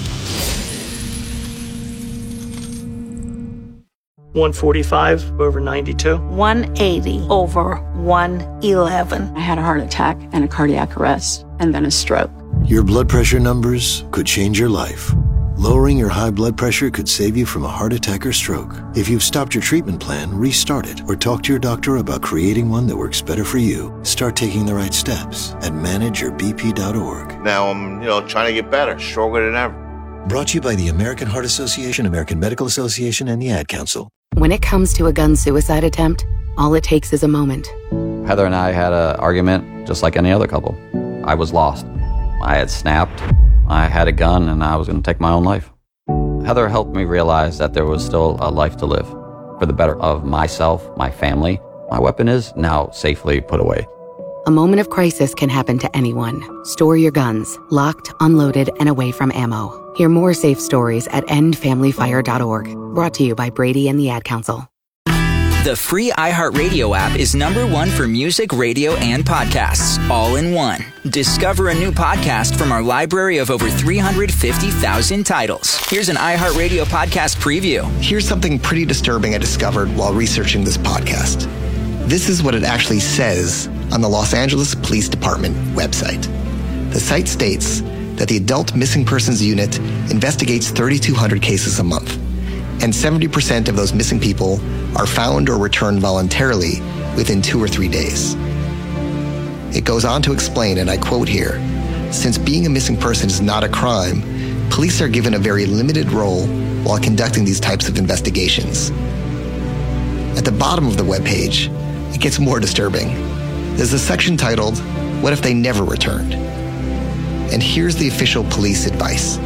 145 over 92. 180 over 111. I had a heart attack and a cardiac arrest and then a stroke. Your blood pressure numbers could change your life. Lowering your high blood pressure could save you from a heart attack or stroke. If you've stopped your treatment plan, restart it or talk to your doctor about creating one that works better for you. Start taking the right steps at manageyourbp.org. Now I'm, trying to get better, stronger than ever. Brought to you by the American Heart Association, American Medical Association, and the Ad Council. When it comes to a gun suicide attempt, all it takes is a moment. Heather and I had an argument just like any other couple. I was lost. I had snapped. I had a gun and I was going to take my own life. Heather helped me realize that there was still a life to live for the better of myself, my family. My weapon is now safely put away. A moment of crisis can happen to anyone. Store your guns, locked, unloaded, and away from ammo. Hear more safe stories at endfamilyfire.org. Brought to you by Brady and the Ad Council. The free iHeartRadio app is #1 for music, radio, and podcasts, all in one. Discover a new podcast from our library of over 350,000 titles. Here's an iHeartRadio podcast preview. Here's something pretty disturbing I discovered while researching this podcast. This is what it actually says on the Los Angeles Police Department website. The site states that the Adult Missing Persons Unit investigates 3,200 cases a month, and 70% of those missing people are found or returned voluntarily within 2 or 3 days. It goes on to explain, and I quote here, since being a missing person is not a crime, police are given a very limited role while conducting these types of investigations. At the bottom of the webpage, it gets more disturbing. There's a section titled, What If They Never Returned? And here's the official police advice.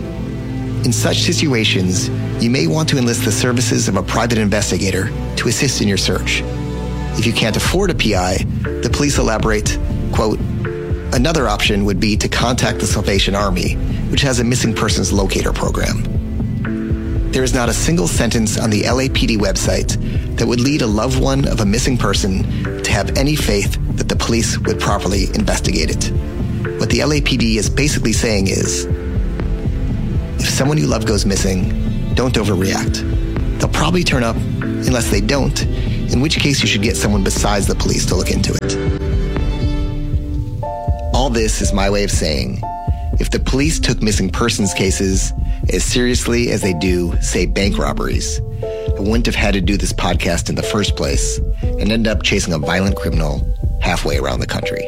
In such situations, you may want to enlist the services of a private investigator to assist in your search. If you can't afford a PI, the police elaborate, quote, another option would be to contact the Salvation Army, which has a missing persons locator program. There is not a single sentence on the LAPD website that would lead a loved one of a missing person to have any faith that the police would properly investigate it. What the LAPD is basically saying is, if someone you love goes missing, don't overreact. They'll probably turn up unless they don't, in which case you should get someone besides the police to look into it. All this is my way of saying, if the police took missing persons cases as seriously as they do, say, bank robberies, I wouldn't have had to do this podcast in the first place and end up chasing a violent criminal halfway around the country.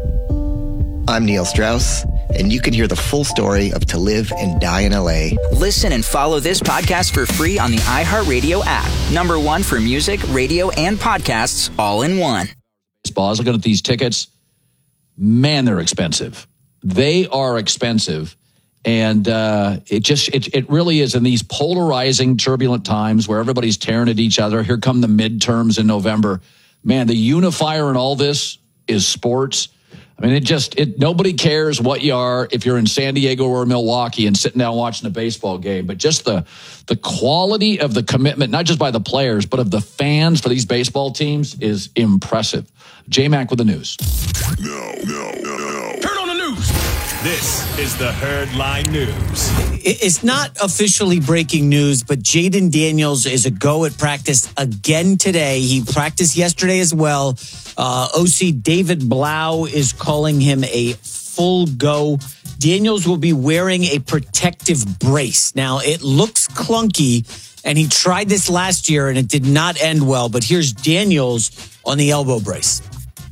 I'm Neil Strauss, and you can hear the full story of To Live and Die in LA. Listen and follow this podcast for free on the iHeartRadio app. #1 for music, radio, and podcasts all in one. I was looking at these tickets. Man, they're expensive. They are expensive. And it really is in these polarizing, turbulent times where everybody's tearing at each other. Here come the midterms in November. Man, the unifier in all this is sports. I mean, nobody cares what you are, if you're in San Diego or Milwaukee and sitting down watching a baseball game, but just the quality of the commitment, not just by the players, but of the fans for these baseball teams is impressive. J-Mac with the news. No. Turn on the news. This is the Herdline News. It's not officially breaking news, but Jaden Daniels is a go at practice again today. He practiced yesterday as well. OC David Blau is calling him a full go. Daniels will be wearing a protective brace. Now, it looks clunky, and he tried this last year, and it did not end well. But here's Daniels on the elbow brace.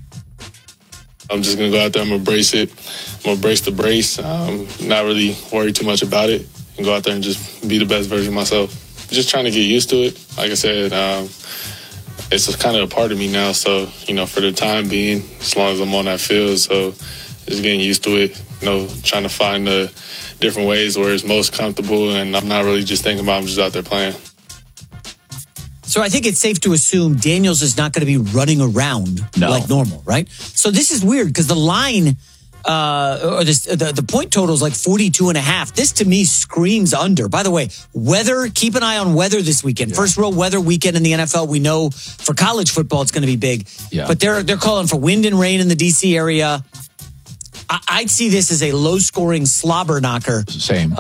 I'm just going to go out there. I'm going to brace it. I'm going to brace the brace. Not really worry too much about it and go out there and just be the best version of myself. Just trying to get used to it. Like I said, it's kind of a part of me now. So, for the time being, as long as I'm on that field, so just getting used to it, trying to find the different ways where it's most comfortable. And I'm not really just thinking about it. I'm just out there playing. So I think it's safe to assume Daniels is not going to be running around like normal, right? So this is weird because the line or the point total is like 42.5. This to me screams under. By the way, weather, keep an eye on weather this weekend. Yeah. First real weather weekend in the NFL. We know for college football it's going to be big. Yeah. But they're calling for wind and rain in the D.C. area. I'd see this as a low-scoring slobber knocker. Same.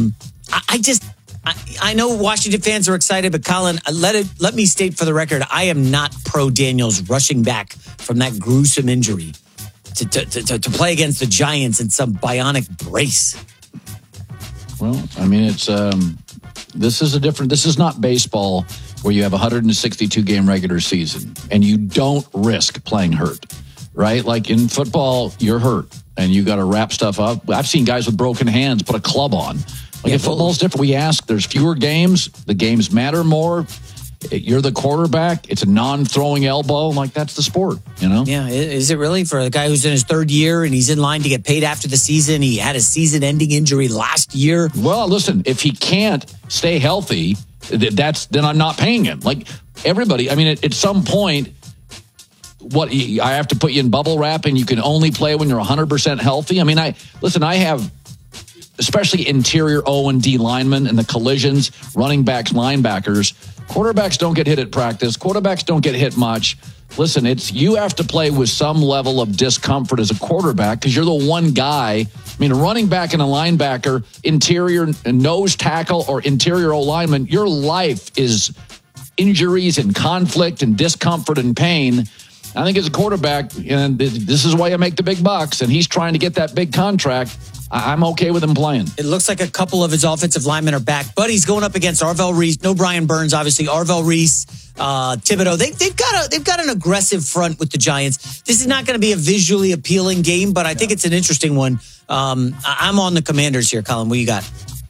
I know Washington fans are excited, but Colin, let me state for the record, I am not pro Daniels rushing back from that gruesome injury to play against the Giants in some bionic brace. Well, I mean, this is not baseball where you have a 162 game regular season and you don't risk playing hurt, right? Like in football, you're hurt and you got to wrap stuff up. I've seen guys with broken hands put a club on. Like football's different. We ask, there's fewer games. The games matter more. You're the quarterback. It's a non-throwing elbow. Like, that's the sport, Yeah, is it really? For a guy who's in his third year and he's in line to get paid after the season, he had a season-ending injury last year. Well, listen, if he can't stay healthy, then I'm not paying him. Like, everybody, I mean, at some point, I have to put you in bubble wrap and you can only play when you're 100% healthy? I mean, I have... especially interior O and D linemen and the collisions, running backs, linebackers. Quarterbacks don't get hit at practice. Quarterbacks don't get hit much. Listen, you have to play with some level of discomfort as a quarterback because you're the one guy. I mean, a running back and a linebacker, interior nose tackle or interior O lineman, your life is injuries and conflict and discomfort and pain. I think as a quarterback, and this is why you make the big bucks, and he's trying to get that big contract. I'm okay with him playing. It looks like a couple of his offensive linemen are back, but he's going up against Arvell Reese. No Brian Burns, obviously. Arvell Reese, Thibodeau. They've got an aggressive front with the Giants. This is not going to be a visually appealing game, but I think it's an interesting one. I'm on the Commanders here, Colin. What you got?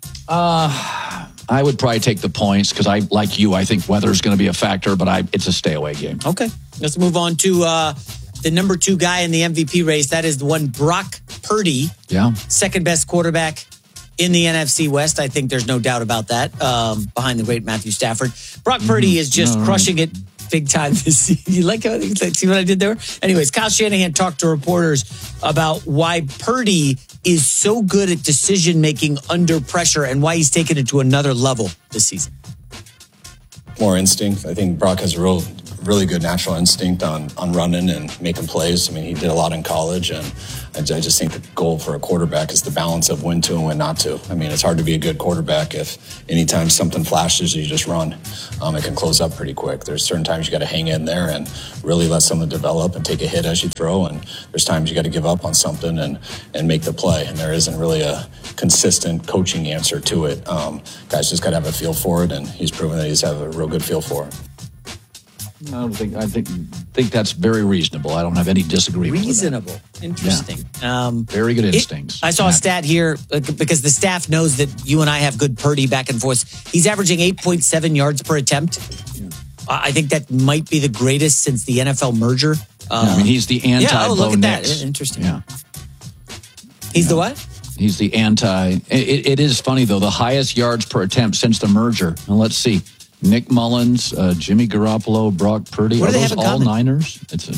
I would probably take the points because I think weather is going to be a factor, but it's a stay away game. Okay, let's move on to the number 2 guy in the MVP race. That is the one, Brock Purdy. Yeah. Second best quarterback in the NFC West. I think there's no doubt about that, behind the great Matthew Stafford. Brock Purdy is just crushing it big time this season. You like how see what I did there? Anyways, Kyle Shanahan talked to reporters about why Purdy is so good at decision making under pressure and why he's taken it to another level this season. More instinct. I think Brock has a really good natural instinct on running and making plays. I mean, he did a lot in college, and I just think the goal for a quarterback is the balance of when to and when not to. I mean, it's hard to be a good quarterback if anytime something flashes, you just run. It can close up pretty quick. There's certain times you got to hang in there and really let something develop and take a hit as you throw, and there's times you got to give up on something and make the play, and there isn't really a consistent coaching answer to it. Guys just got to have a feel for it, and he's proven that he's have a real good feel for it. I think that's very reasonable. I don't have any disagreement. Reasonable. Interesting. Yeah. Very good instincts. I saw a stat here because the staff knows that you and I have good Purdy back and forth. He's averaging 8.7 yards per attempt. I think that might be the greatest since the NFL merger. I mean, he's the anti-Bo look at Nix. that. Interesting. Yeah. He's the what? He's the anti. It is funny, though, the highest yards per attempt since the merger. Now, let's see. Nick Mullins, Jimmy Garoppolo, Brock Purdy. What do they those have in all common? Niners?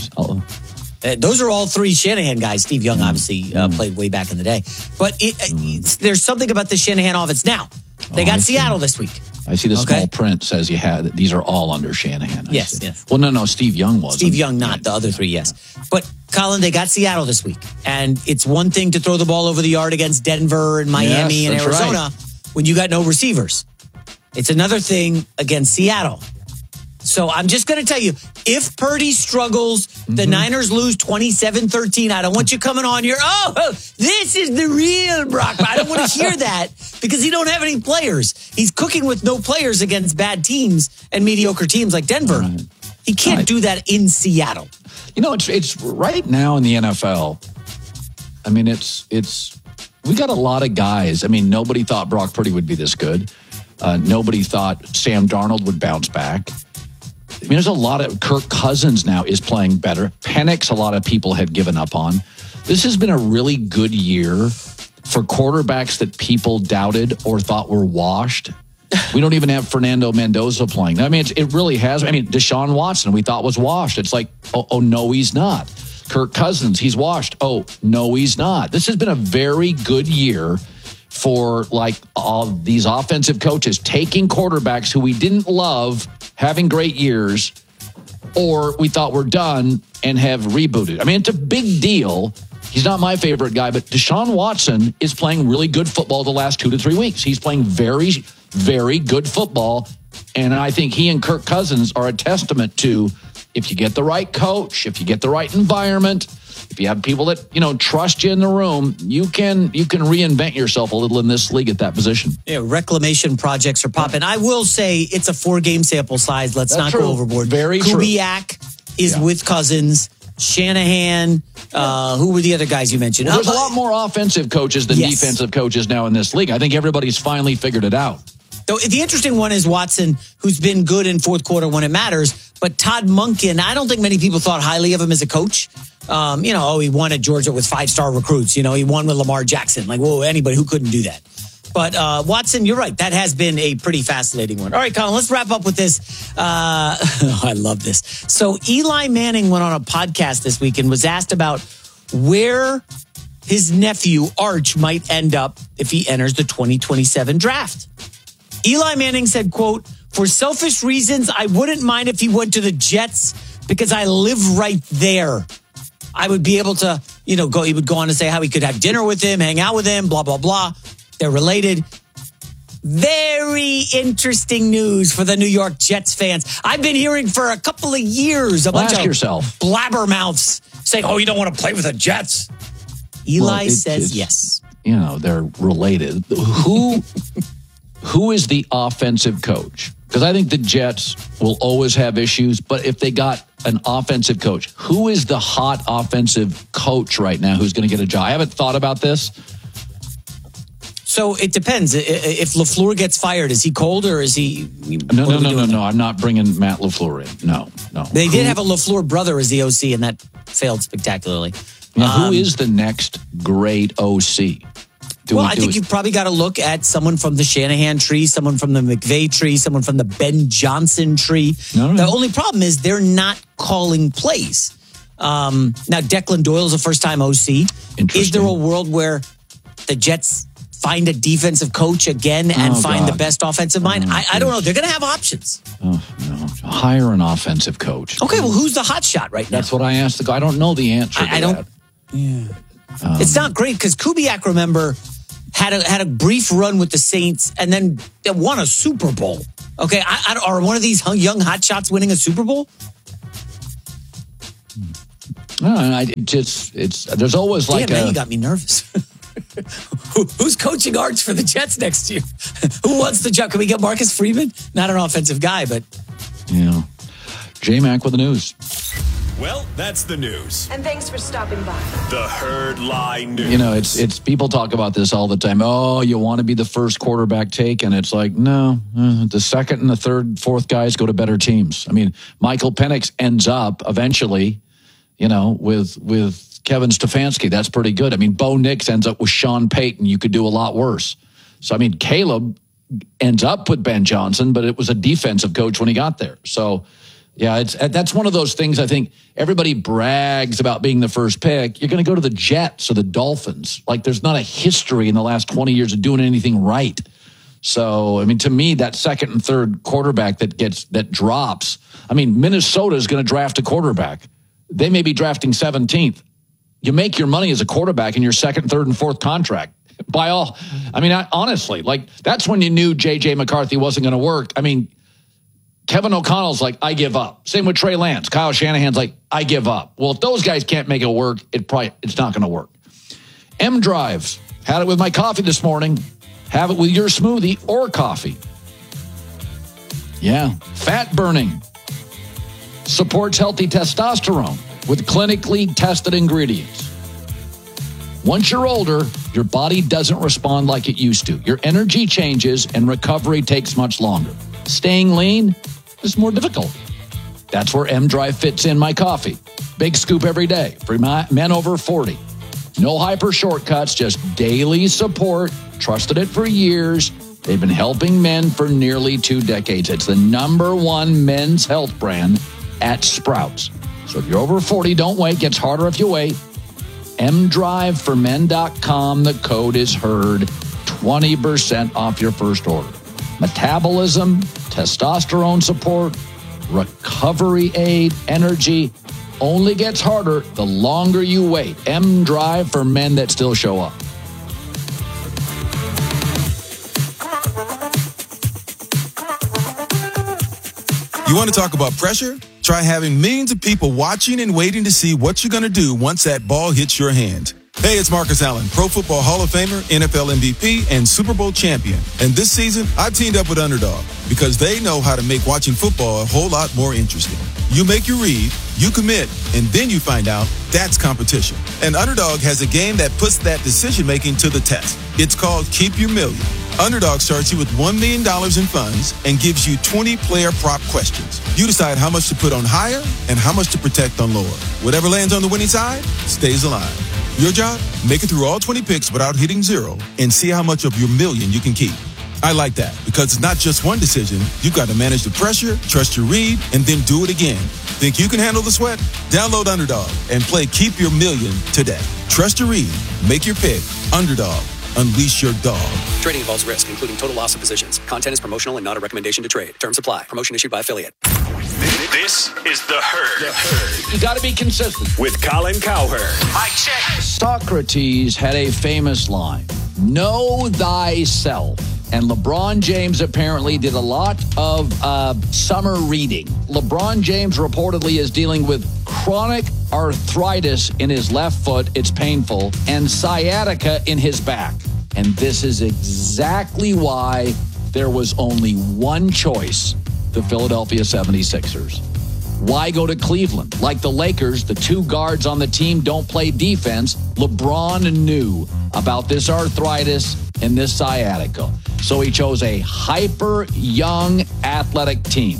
Those are all three Shanahan guys. Steve Young obviously played way back in the day. But there's something about the Shanahan offense. Now, they got Seattle this week. I see the small print says these are all under Shanahan. Yes. Well, no, Steve Young wasn't. Steve Young, not the other three, yes. But, Colin, they got Seattle this week. And it's one thing to throw the ball over the yard against Denver and Miami and Arizona when you got no receivers. It's another thing against Seattle. So I'm just going to tell you, if Purdy struggles, the Niners lose 27-13. I don't want you coming on here, this is the real Brock. I don't want to hear that because he don't have any players. He's cooking with no players against bad teams and mediocre teams like Denver. Right. He can't do that in Seattle. You know, it's right now in the NFL. I mean, we got a lot of guys. I mean, nobody thought Brock Purdy would be this good. Nobody thought Sam Darnold would bounce back. I mean, there's a lot of Kirk Cousins now is playing better. Penix, a lot of people had given up on. This has been a really good year for quarterbacks that people doubted or thought were washed. We don't even have Fernando Mendoza playing. I mean, it really has. I mean, Deshaun Watson, we thought was washed. It's like, oh, no, he's not. Kirk Cousins, he's washed. Oh, no, he's not. This has been a very good year for like all these offensive coaches taking quarterbacks who we didn't love having great years or we thought were done and have rebooted. I mean, it's a big deal. He's not my favorite guy, but Deshaun Watson is playing really good football the last 2 to 3 weeks. He's playing very, very good football. And I think he and Kirk Cousins are a testament to if you get the right coach, if you get the right environment, if you have people that, trust you in the room, you can reinvent yourself a little in this league at that position. Yeah, reclamation projects are popping. I will say it's a 4-game sample size. Let's not go overboard. Very true. Kubiak is with Cousins. Shanahan. Who were the other guys you mentioned? Well, there's a lot more offensive coaches than defensive coaches now in this league. I think everybody's finally figured it out. Though the interesting one is Watson, who's been good in fourth quarter when it matters. But Todd Monken, I don't think many people thought highly of him as a coach. He won at Georgia with 5-star recruits. He won with Lamar Jackson. Like, whoa, anybody who couldn't do that. But Watson, you're right. That has been a pretty fascinating one. All right, Colin, let's wrap up with this. I love this. So Eli Manning went on a podcast this week and was asked about where his nephew, Arch, might end up if he enters the 2027 draft. Eli Manning said, quote, "For selfish reasons, I wouldn't mind if he went to the Jets because I live right there. I would be able to, go." He would go on to say how he could have dinner with him, hang out with him, blah, blah, blah. They're related. Very interesting news for the New York Jets fans. I've been hearing for a couple of years a bunch of blabbermouths saying, "Oh, you don't want to play with the Jets." Eli says yes. They're related. Who is the offensive coach? Because I think the Jets will always have issues, but if they got an offensive coach, who is the hot offensive coach right now who's going to get a job? I haven't thought about this. So it depends. If LaFleur gets fired, is he cold or is he... No. I'm not bringing Matt LaFleur in. No. They did have a LaFleur brother as the OC, and that failed spectacularly. Now, who is the next great OC? I think you've probably got to look at someone from the Shanahan tree, someone from the McVay tree, someone from the Ben Johnson tree. The only problem is they're not calling plays. Now, Declan Doyle's a first-time OC. Is there a world where the Jets find a defensive coach again and find the best offensive mind? I don't know. They're going to have options. Oh, no. Hire an offensive coach. Okay, well, who's the hot shot right now? That's what I asked the guy. I don't know the answer to that. Yeah. It's not great because Kubiak, remember, had a brief run with the Saints and then won a Super Bowl. Okay, are one of these young hotshots winning a Super Bowl? There's always like man, you got me nervous. Who's coaching Arch for the Jets next year? Who wants the job? Can we get Marcus Freeman? Not an offensive guy, but yeah. J-Mac with the news. Well, that's the news. And thanks for stopping by. The Herd Lie News. You know, it's people talk about this all the time. Oh, you want to be the first quarterback taken. It's like, no, the second and the third, fourth guys go to better teams. I mean, Michael Penix ends up eventually, with Kevin Stefanski. That's pretty good. I mean, Bo Nix ends up with Sean Payton. You could do a lot worse. So, I mean, Caleb ends up with Ben Johnson, but it was a defensive coach when he got there. So, yeah, that's one of those things. I think everybody brags about being the first pick. You're going to go to the Jets or the Dolphins. Like, there's not a history in the last 20 years of doing anything right. So, I mean, to me, that second and third quarterback that drops. I mean, Minnesota is going to draft a quarterback. They may be drafting 17th. You make your money as a quarterback in your second, third, and fourth contract. Honestly, like, that's when you knew J.J. McCarthy wasn't going to work. I mean, Kevin O'Connell's like, I give up. Same with Trey Lance. Kyle Shanahan's like, I give up. Well, if those guys can't make it work, it's not going to work. M-Drive. Had it with my coffee this morning. Have it with your smoothie or coffee. Yeah. Fat burning. Supports healthy testosterone with clinically tested ingredients. Once you're older, your body doesn't respond like it used to. Your energy changes and recovery takes much longer. Staying lean is more difficult. That's where M-Drive fits in my coffee. Big scoop every day for men over 40. No hyper shortcuts, just daily support. Trusted it for years. They've been helping men for nearly 2 decades. It's the #1 men's health brand at Sprouts. So if you're over 40, don't wait. Gets harder if you wait. mdriveformen.com. The code is HERD. 20% off your first order. Metabolism, testosterone support, recovery aid, energy only gets harder the longer you wait. M-Drive for men that still show up. You want to talk about pressure? Try having millions of people watching and waiting to see what you're going to do once that ball hits your hand. Hey, it's Marcus Allen, Pro Football Hall of Famer, NFL MVP, and Super Bowl champion. And this season, I've teamed up with Underdog because they know how to make watching football a whole lot more interesting. You make your read, you commit, and then you find out that's competition. And Underdog has a game that puts that decision-making to the test. It's called Keep Your Million. Underdog starts you with $1 million in funds and gives you 20 player prop questions. You decide how much to put on higher and how much to protect on lower. Whatever lands on the winning side stays alive. Your job? Make it through all 20 picks without hitting zero and see how much of your million you can keep. I like that because it's not just one decision. You've got to manage the pressure, trust your read, and then do it again. Think you can handle the sweat? Download Underdog and play Keep Your Million today. Trust your read. Make your pick. Underdog. Unleash your dog. Trading involves risk, including total loss of positions. Content is promotional and not a recommendation to trade. Terms apply. Promotion issued by affiliate. This is The Herd. You got to be consistent. With Colin Cowherd. Mic check. Socrates had a famous line, know thyself. And LeBron James apparently did a lot of summer reading. LeBron James reportedly is dealing with chronic arthritis in his left foot. It's painful. And sciatica in his back. And this is exactly why there was only one choice, the Philadelphia 76ers. Why go to Cleveland? Like the Lakers, the 2 guards on the team don't play defense. LeBron knew about this arthritis and this sciatica. So he chose a hyper young athletic team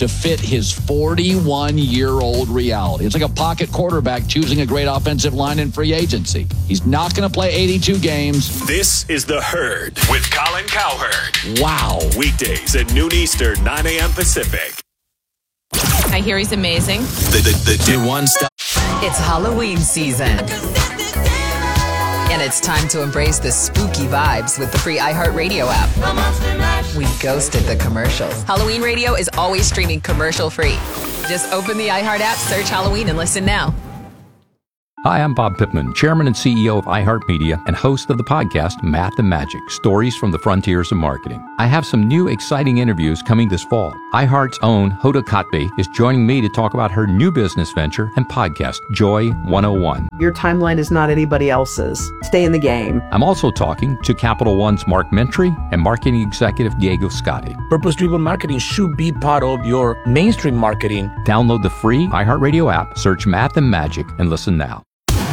to fit his 41-year-old reality. It's like a pocket quarterback choosing a great offensive line in free agency. He's not going to play 82 games. This is The Herd with Colin Cowherd. Wow. Weekdays at noon Eastern, 9 a.m. Pacific. I hear he's amazing. The one stop. It's Halloween season. And it's time to embrace the spooky vibes with the free iHeartRadio app. We ghosted the commercials. Halloween radio is always streaming commercial free. Just open the iHeart app, search Halloween, and listen now. Hi, I'm Bob Pittman, Chairman and CEO of iHeartMedia and host of the podcast Math and Magic, Stories from the Frontiers of Marketing. I have some new exciting interviews coming this fall. iHeart's own Hoda Kotb is joining me to talk about her new business venture and podcast, Joy 101. Your timeline is not anybody else's. Stay in the game. I'm also talking to Capital One's Mark Mentry and marketing executive Diego Scotti. Purpose-driven marketing should be part of your mainstream marketing. Download the free iHeartRadio app, search Math and Magic, and listen now.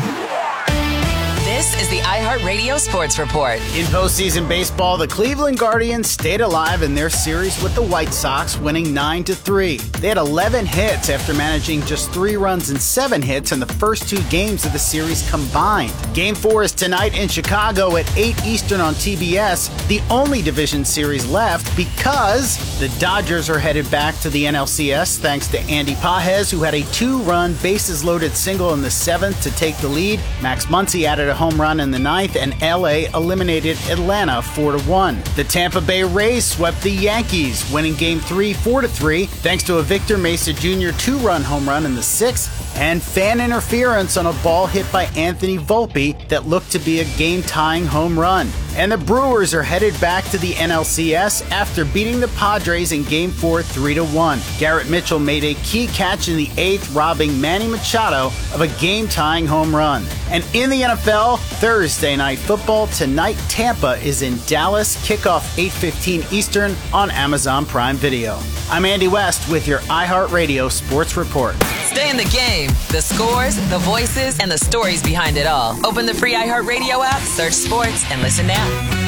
This is the iHeartRadio Sports Report. In postseason baseball, the Cleveland Guardians stayed alive in their series with the White Sox, winning 9-3. They had 11 hits after managing just 3 runs and 7 hits in the first 2 games of the series combined. Game 4 is tonight in Chicago at 8 Eastern on TBS, the only division series left because the Dodgers are headed back to the NLCS thanks to Andy Pages, who had a 2-run bases-loaded single in the 7th to take the lead. Max Muncy added a home run in the 9th, and LA eliminated Atlanta 4-1. The Tampa Bay Rays swept the Yankees, winning Game 3 4-3, thanks to a Victor Mesa Jr. 2-run home run in the 6th, and fan interference on a ball hit by Anthony Volpe that looked to be a game-tying home run. And the Brewers are headed back to the NLCS after beating the Padres in Game 4 3-1. Garrett Mitchell made a key catch in the 8th, robbing Manny Machado of a game-tying home run. And in the NFL, Thursday Night Football tonight, Tampa is in Dallas, kickoff 8:15 Eastern on Amazon Prime Video. I'm Andy West with your iHeartRadio Sports Report. Stay in the game. The scores, the voices, and the stories behind it all. Open the free iHeartRadio app, search sports, and listen now.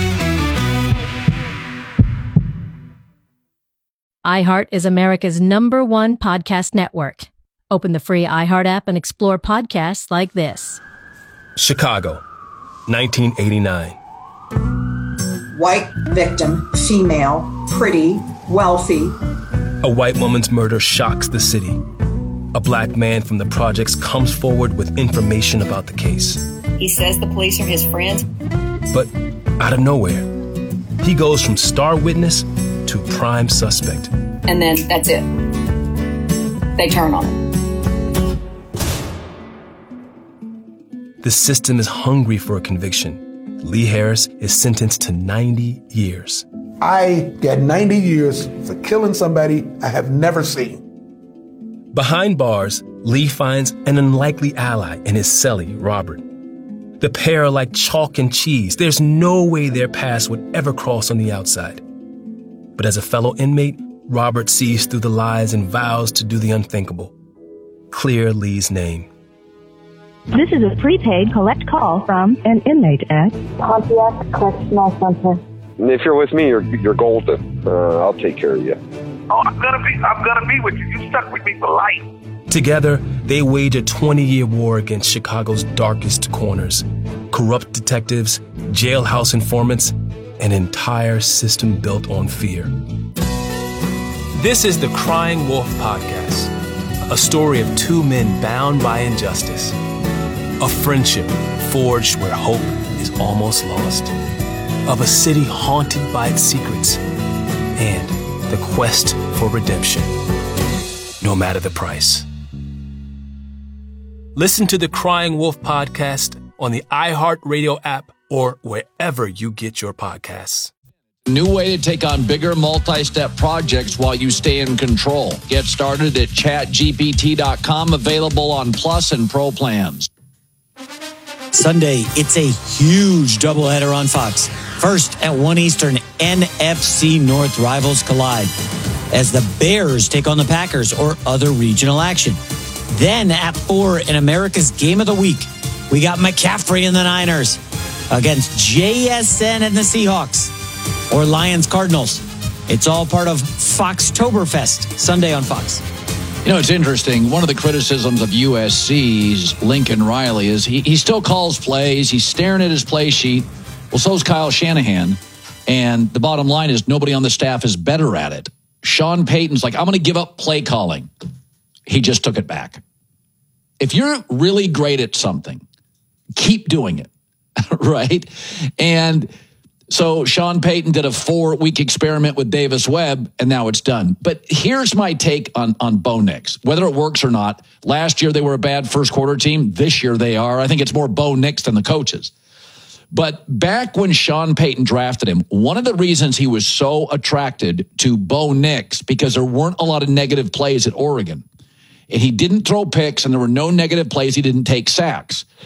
iHeart is America's #1 podcast network. Open the free iHeart app and explore podcasts like this. Chicago, 1989. White victim, female, pretty, wealthy. A white woman's murder shocks the city. A black man from the projects comes forward with information about the case. He says the police are his friends. But out of nowhere, he goes from star witness to prime suspect. And then that's it. They turn on him. The system is hungry for a conviction. Lee Harris is sentenced to 90 years. I got 90 years for killing somebody I have never seen. Behind bars, Lee finds an unlikely ally in his cellie, Robert. The pair are like chalk and cheese. There's no way their paths would ever cross on the outside. But as a fellow inmate, Robert sees through the lies and vows to do the unthinkable. Clear Lee's name. This is a prepaid collect call from an inmate at Pontiac Correctional Center. If you're with me, you're golden. I'll take care of you. Oh, I'm gonna be with you. You stuck with me for life. Together, they wage a 20-year war against Chicago's darkest corners. Corrupt detectives, jailhouse informants, an entire system built on fear. This is the Crying Wolf Podcast, a story of 2 men bound by injustice. A friendship forged where hope is almost lost. Of a city haunted by its secrets. And the quest for redemption, no matter the price. Listen to the Crying Wolf Podcast on the iHeartRadio app or wherever you get your podcasts. New way to take on bigger multi-step projects while you stay in control. Get started at chatgpt.com, available on Plus and Pro plans. Sunday, it's a huge doubleheader on Fox. First, at 1 Eastern, NFC North rivals collide as the Bears take on the Packers or other regional action. Then at 4 in America's Game of the Week, we got McCaffrey and the Niners against JSN and the Seahawks or Lions Cardinals. It's all part of Foxtoberfest, Sunday on Fox. You know, it's interesting. One of the criticisms of USC's Lincoln Riley is he still calls plays. He's staring at his play sheet. Well, so's Kyle Shanahan. And the bottom line is nobody on the staff is better at it. Sean Payton's like, I'm going to give up play calling. He just took it back. If you're really great at something, keep doing it, right? And so Sean Payton did a 4-week experiment with Davis Webb, and now it's done. But here's my take on Bo Nix, whether it works or not. Last year, they were a bad first-quarter team. This year, they are. I think it's more Bo Nix than the coaches. But back when Sean Payton drafted him, one of the reasons he was so attracted to Bo Nix, because there weren't a lot of negative plays at Oregon. And he didn't throw picks, and there were no negative plays. He didn't take sacks.